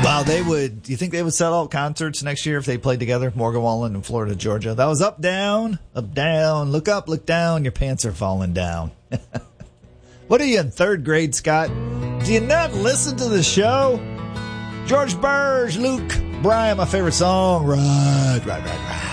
Wow, they would. Do you think they would sell out concerts next year if they played together? Morgan Wallen and Florida Georgia. That was up, down, look up, look down. Your pants are falling down. What are you in third grade, Scott? Do you not listen to the show? George Burge, Luke Bryan, my favorite song. Right.